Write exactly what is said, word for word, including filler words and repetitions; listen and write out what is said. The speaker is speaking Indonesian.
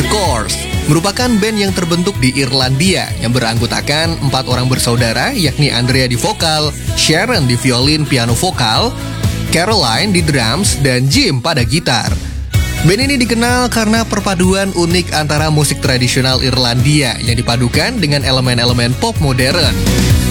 Course merupakan band yang terbentuk di Irlandia yang beranggotakan empat orang bersaudara, yakni Andrea di vokal, Sharon di violin piano vokal, Caroline di drums, dan Jim pada gitar. Band ini dikenal karena perpaduan unik antara musik tradisional Irlandia yang dipadukan dengan elemen-elemen pop modern.